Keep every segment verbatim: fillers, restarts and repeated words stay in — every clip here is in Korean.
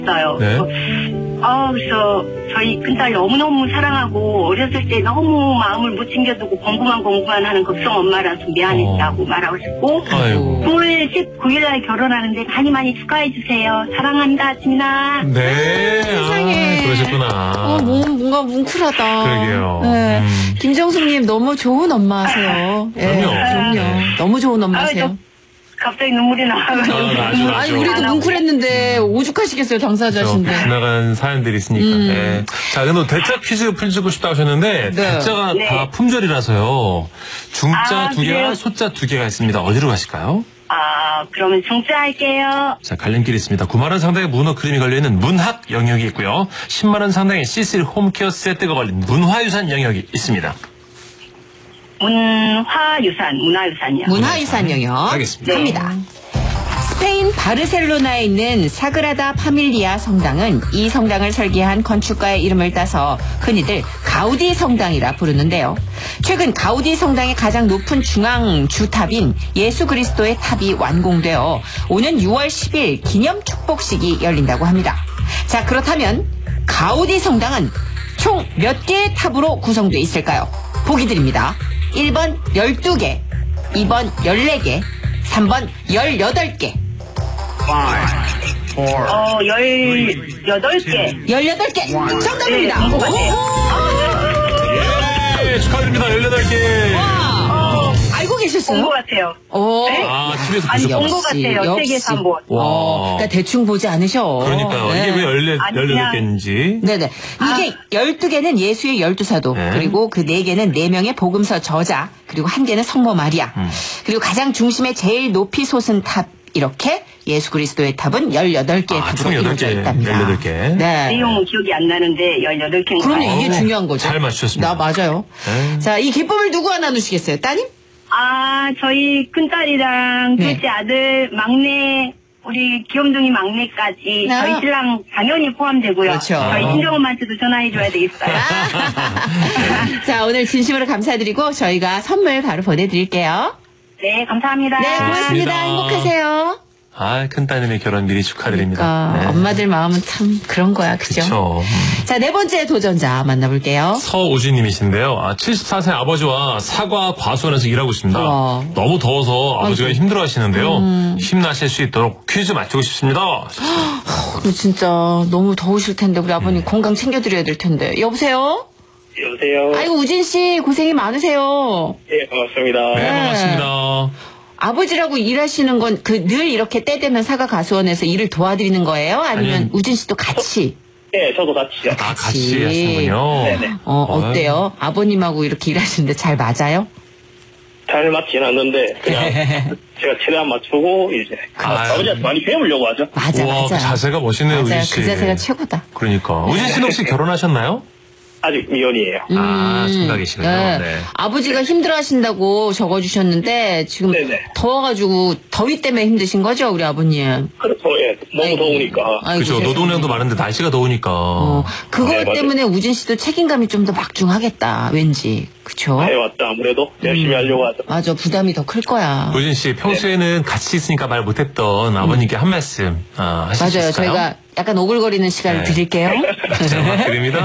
어요. 네. 아, 그래서 저희 큰딸 너무너무 사랑하고 어렸을 때 너무 마음을 못 챙겨두고 공부만 공부만 하는 급성 엄마라서 미안했다고 어. 말하고 싶고 아이고. 구월 십구일 날 결혼하는데 많이 많이 축하해 주세요. 사랑한다, 진아. 네. 세상에. 아, 그러셨구나. 어, 몸, 뭔가 뭉클하다. 그러게요. 네. 음. 김정숙님 너무 좋은 엄마세요. 예, 그럼요. 그럼요. 네. 너무 좋은 아, 엄마세요. 저 갑자기 눈물이 나와요. 아, 맞아, 맞아. 아니, 우리도 뭉클했는데 오죽하시겠어요, 당사자신데. 그 지나간 사연들이 있으니까. 음. 네. 자, 근데 대자 퀴즈 풀고 싶다 하셨는데, 네. 대자가 네. 다 품절이라서요. 중자 아, 두 개와 그래요? 소자 두 개가 있습니다. 어디로 가실까요? 아, 그러면 중짜할게요. 자, 갈림길이 있습니다. 구만 원 상당의 문어 그림이 걸려있는 문학 영역이 있고요. 십만 원 상당의 시슬 홈케어 세트가 걸린 문화유산 영역이 있습니다. 문화유산, 문화유산이요. 문화유산 영역. 알겠습니다. 합니다. 스페인 바르셀로나에 있는 사그라다 파밀리아 성당은 이 성당을 설계한 건축가의 이름을 따서 흔히들 가우디 성당이라 부르는데요. 최근 가우디 성당의 가장 높은 중앙 주탑인 예수 그리스도의 탑이 완공되어 오는 유월 십일 기념 축복식이 열린다고 합니다. 자, 그렇다면 가우디 성당은 총 몇 개의 탑으로 구성되어 있을까요? 보기 드립니다. 일 번 열두 개, 이 번 열네 개, 삼 번 열여덟 개. 어, 열여덟 개. 열여덟 개 정답입니다. 네, 정답 같아요. 예, 축하드립니다. 열여덟 개. 와, 알고 본 것 계셨어요? 같아요. 오. 네? 아, 집에서 아니, 보셨구나. 본 것 같아요. 책에서 한 번. 와. 어, 그러니까 대충 보지 않으셔. 그러니까요. 네. 이게 왜 열네, 아니, 열여덟 개인지. 네네. 이게 열두 개는 예수의 열두 사도, 네. 그리고 그 네 개는 네 명의 복음서 저자, 그리고 한 개는 성모 마리아, 음. 그리고 가장 중심에 제일 높이 솟은 탑, 이렇게 예수 그리스도의 탑은 열여덟 개의 아, 탑으로 총 여덟 개, 이루어져 있답니다. 열여덟 개. 네. 내용은 기억이 안 나는데 열여덟 개인가요? 그럼요, 이게 어우, 중요한 거죠. 잘 맞추셨습니다. 나 맞아요. 네. 자, 이 기쁨을 누구와 나누시겠어요? 따님? 아, 저희 큰딸이랑 네. 둘째 아들, 막내, 우리 귀염둥이 막내까지 아. 저희 신랑 당연히 포함되고요. 그렇죠. 저희 친정엄마한테도 전화해줘야 되겠어요. 자, 오늘 진심으로 감사드리고 저희가 선물 바로 보내드릴게요. 네, 감사합니다. 네, 고맙습니다. 고맙습니다. 행복하세요. 아, 큰 따님의 결혼 미리 축하드립니다. 그러니까 네. 엄마들 마음은 참 그런 거야, 그죠? 그쵸. 음. 자, 네 번째 도전자 만나볼게요. 서우진님이신데요. 아, 칠십사 세 아버지와 사과 과수원에서 일하고 있습니다. 우와. 너무 더워서 아버지가 아이고. 힘들어하시는데요. 음. 힘나실 수 있도록 퀴즈 맞추고 싶습니다. 어, 근데 진짜 너무 더우실 텐데 우리 아버님 건강 챙겨드려야 될 텐데. 여보세요? 여보세요. 아이고, 우진 씨 고생이 많으세요. 예, 반갑습니다. 네, 반갑습니다. 아버지라고 일하시는 건 그 늘 이렇게 때 되면 사과 가수원에서 일을 도와드리는 거예요? 아니면 아니면- 우진 씨도 같이? 예, 저도 같이요. 아, 같이 하시는군요. 네네. 어, 어때요? 아버님하고 이렇게 일하시는데 잘 맞아요? 잘 맞지는 않는데 그냥 제가 최대한 맞추고 이제 아유. 아버지한테 많이 배우려고 하죠. 맞아, 우와, 맞아. 그 자세가 멋있네요, 맞아요. 우진 씨. 그 자세가 최고다. 그러니까. 우진 씨는 혹시 결혼하셨나요? 아직 미혼이에요. 아, 생각이시군요. 네. 네. 아버지가 힘들어하신다고 적어주셨는데 지금 네네. 더워가지고 더위 때문에 힘드신 거죠, 우리 아버님? 그렇죠. 예, 너무 아이고. 더우니까. 아이고, 그죠. 세상에. 노동량도 많은데 날씨가 더우니까. 어, 그것 네, 맞아요. 때문에 우진 씨도 책임감이 좀 더 막중하겠다, 왠지. 그쵸? 해왔죠. 아무래도 열심히 하려고 하죠. 맞아, 부담이 더 클 거야. 우진 씨, 평소에는 같이 있으니까 말 못했던 아버님께 한 말씀 아, 하실 수 맞아요. 있을까요? 저희가 약간 오글거리는 시간을 네. 드릴게요. 자, 부탁드립니다.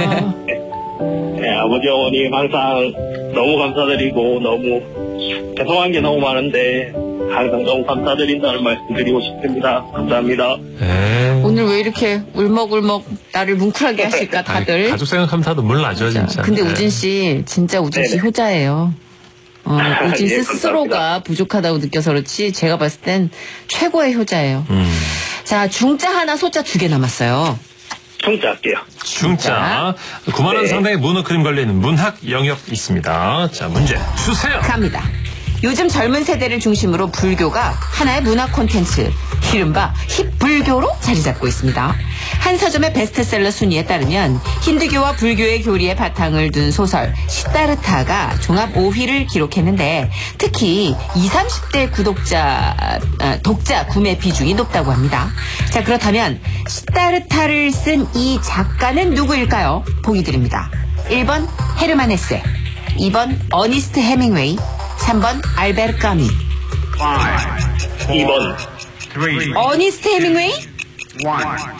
예, 아버지 어머니 항상 너무 감사드리고 너무 죄송한 게 너무 많은데 항상 너무 감사드린다는 말씀 드리고 싶습니다. 감사합니다. 네. 오늘 왜 이렇게 울먹울먹 나를 뭉클하게 하실까, 다들? 아니, 가족 생각하면 다 눈물 나죠, 진짜. 진짜. 근데 네. 우진 씨, 진짜 우진 씨 네네. 효자예요. 어, 우진 씨 예, 스스로가 감사합니다. 부족하다고 느껴서 그렇지, 제가 봤을 땐 최고의 효자예요. 음. 자, 중자 하나, 소자 두 개 남았어요. 중짜 할게요. 중자. 구만 원 네. 상당의 문어 그림 걸려있는 문학 영역 있습니다. 자, 문제 주세요. 갑니다. 요즘 젊은 세대를 중심으로 불교가 하나의 문화 콘텐츠, 이른바 힙불교로 자리 잡고 있습니다. 한 서점의 베스트셀러 순위에 따르면 힌두교와 불교의 교리에 바탕을 둔 소설 시타르타가 종합 오 위를 기록했는데 특히 이십, 삼십 대 구독자, 아, 독자 구매 비중이 높다고 합니다. 자, 그렇다면 시타르타를 쓴 이 작가는 누구일까요? 보기 드립니다. 일 번 헤르만 헤세, 이 번 어니스트 헤밍웨이, 삼 번 알베르 까미. 이 번. 어니스트 헤밍웨이?